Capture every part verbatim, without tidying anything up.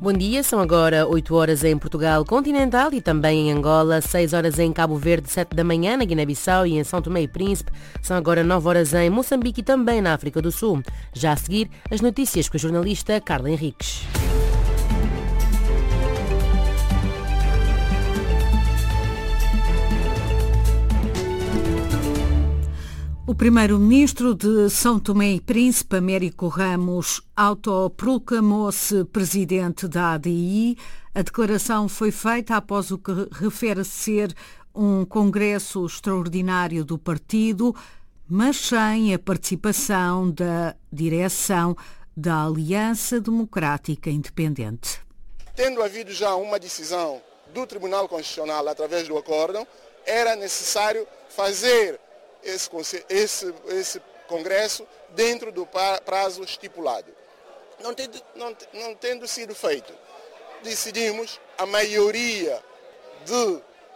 Bom dia, são agora oito horas em Portugal continental e também em Angola, seis horas em Cabo Verde, sete da manhã na Guiné-Bissau e em São Tomé e Príncipe. São agora nove horas em Moçambique e também na África do Sul. Já a seguir, as notícias com a jornalista Carla Henriques. O primeiro-ministro de São Tomé e Príncipe, Américo Ramos, autoproclamou-se presidente da A D I. A declaração foi feita após o que refere ser um congresso extraordinário do partido, mas sem a participação da direção da Aliança Democrática Independente. Tendo havido já uma decisão do Tribunal Constitucional através do acórdão, era necessário fazer Esse, esse, esse congresso dentro do prazo estipulado. Não tendo, não, não tendo sido feito, decidimos, a maioria de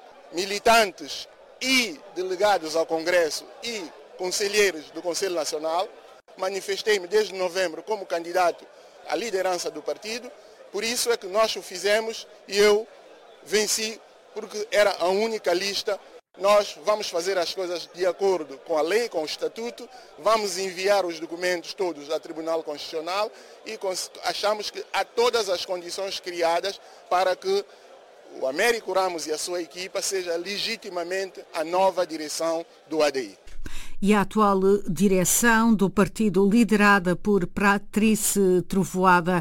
militantes e delegados ao Congresso e conselheiros do Conselho Nacional, manifestei-me desde novembro como candidato à liderança do partido, por isso é que nós o fizemos e eu venci, porque era a única lista. Nós vamos fazer as coisas de acordo com a lei, com o estatuto, vamos enviar os documentos todos ao Tribunal Constitucional e achamos que há todas as condições criadas para que o Américo Ramos e a sua equipa seja legitimamente a nova direção do A D I. E a atual direção do partido, liderada por Patrícia Trovoada,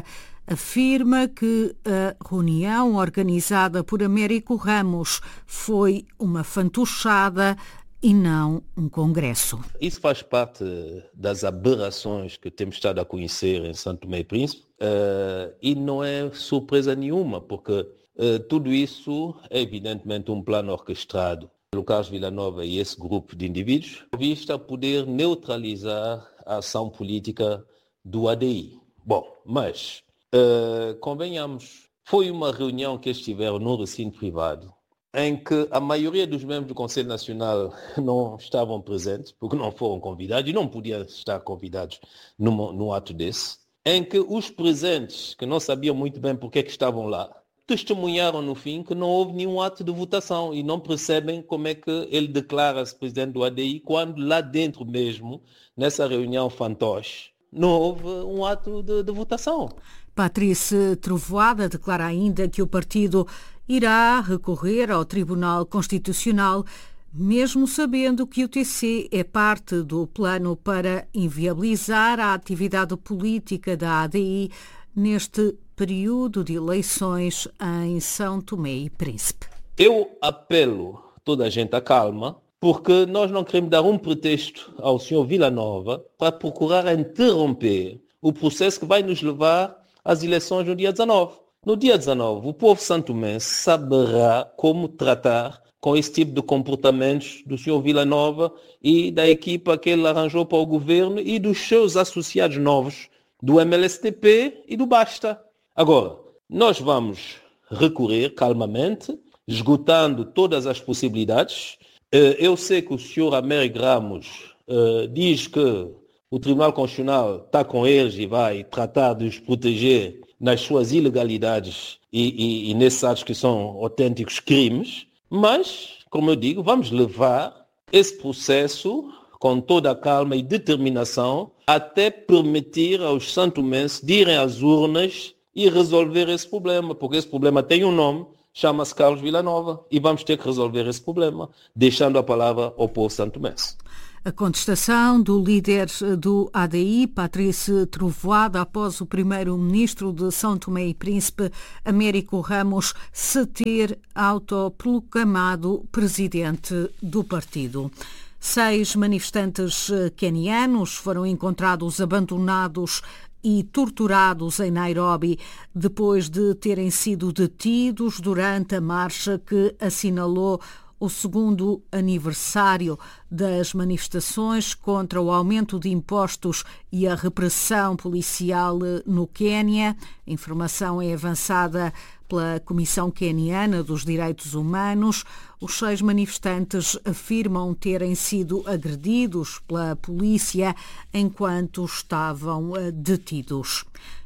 afirma que a reunião organizada por Américo Ramos foi uma fantochada e não um congresso. Isso faz parte das aberrações que temos estado a conhecer em São Tomé e Príncipe uh, e não é surpresa nenhuma, porque uh, tudo isso é evidentemente um plano orquestrado pelo Carlos Villanova e esse grupo de indivíduos, visto a poder neutralizar a ação política do A D I. Bom, mas Uh, convenhamos, foi uma reunião que eles tiveram no recinto privado, em que a maioria dos membros do Conselho Nacional não estavam presentes, porque não foram convidados, e não podiam estar convidados num, num ato desse, em que os presentes, que não sabiam muito bem porque é que estavam lá, testemunharam no fim que não houve nenhum ato de votação e não percebem como é que ele declara-se presidente do A D I, quando lá dentro mesmo, nessa reunião fantoche, não houve um ato de, de votação. Patrícia Trovoada declara ainda que o partido irá recorrer ao Tribunal Constitucional, mesmo sabendo que o T C é parte do plano para inviabilizar a atividade política da A D I neste período de eleições em São Tomé e Príncipe. Eu apelo toda a gente à calma, porque nós não queremos dar um pretexto ao senhor Villanova para procurar interromper o processo que vai nos levar às eleições no dia dezanove. No dia dezanove, o povo santomense saberá como tratar com esse tipo de comportamentos do senhor Villanova e da equipa que ele arranjou para o governo e dos seus associados novos do M L S T P e do Basta. Agora, nós vamos recorrer calmamente, esgotando todas as possibilidades. Eu sei que o senhor Américo Ramos uh, diz que o Tribunal Constitucional está com eles e vai tratar de os proteger nas suas ilegalidades e, e, e nesses atos que são autênticos crimes, mas, como eu digo, vamos levar esse processo com toda a calma e determinação até permitir aos santomenses de irem às urnas e resolver esse problema, porque esse problema tem um nome, chama-se Carlos Villanova, e vamos ter que resolver esse problema, deixando a palavra ao povo santomense. A contestação do líder do A D I, Patrícia Trovoada, após o primeiro-ministro de São Tomé e Príncipe, Américo Ramos, se ter autoproclamado presidente do partido. Seis manifestantes quenianos foram encontrados abandonados e torturados em Nairobi depois de terem sido detidos durante a marcha que assinalou o segundo aniversário das manifestações contra o aumento de impostos e a repressão policial no Quênia. A informação é avançada pela Comissão Queniana dos Direitos Humanos. Os seis manifestantes afirmam terem sido agredidos pela polícia enquanto estavam detidos.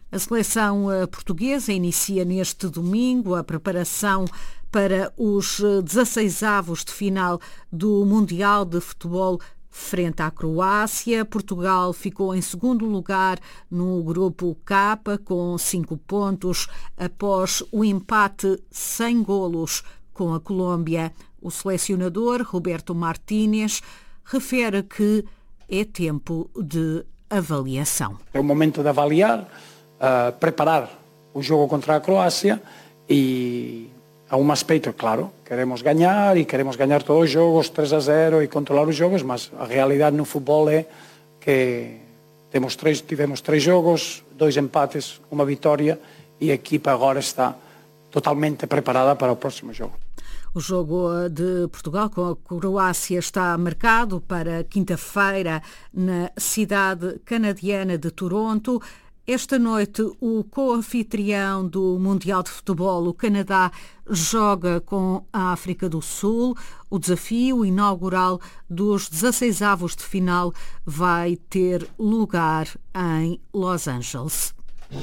A seleção portuguesa inicia neste domingo a preparação para os dezasseisavos de final do Mundial de Futebol frente à Croácia. Portugal ficou em segundo lugar no grupo K com cinco pontos após o empate sem golos com a Colômbia. O selecionador Roberto Martínez refere que é tempo de avaliação. É o momento de avaliar, uh, preparar o jogo contra a Croácia e há um aspecto, claro, queremos ganhar e queremos ganhar todos os jogos três a zero e controlar os jogos, mas a realidade no futebol é que temos três, tivemos três jogos, dois empates, uma vitória e a equipa agora está totalmente preparada para o próximo jogo. O jogo de Portugal com a Croácia está marcado para quinta-feira na cidade canadiana de Toronto. Esta noite, o co-anfitrião do Mundial de Futebol, o Canadá, joga com a África do Sul. O desafio inaugural dos dezasseisavos de final vai ter lugar em Los Angeles.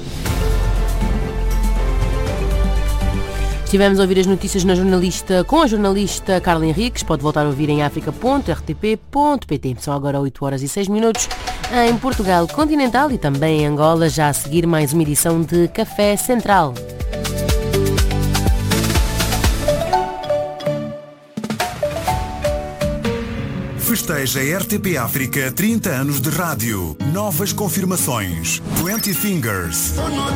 Estivemos a ouvir as notícias na jornalista, com a jornalista Carla Henriques. Pode voltar a ouvir em africa ponto r t p ponto p t. São agora oito horas e seis minutos em Portugal continental e também em Angola. Já a seguir mais uma edição de Café Central. Festeja R T P África trinta anos de rádio. Novas confirmações. vinte Fingers.